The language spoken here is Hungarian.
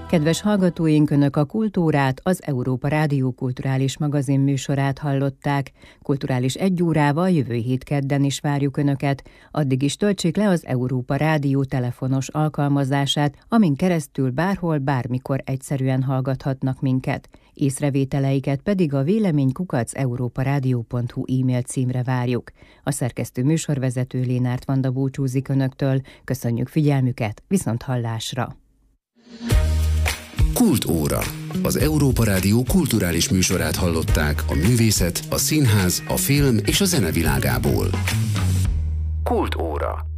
Kedves hallgatóink, Önök a Kultúrát, az Európa Rádió kulturális magazin műsorát hallották. Kulturális 1 órával jövő hét kedden is várjuk Önöket. Addig is töltsék le az Európa Rádió telefonos alkalmazását, amin keresztül bárhol, bármikor egyszerűen hallgathatnak minket. Észrevételeiket pedig a vélemény@europaradio.hu e-mail címre várjuk. A szerkesztő műsorvezető Lénárt Vanda búcsúzik Önöktől. Köszönjük figyelmüket, viszonthallásra! Kultúra. Az Európa Rádió kulturális műsorát hallották a művészet, a színház, a film és a zene világából. Kultúra.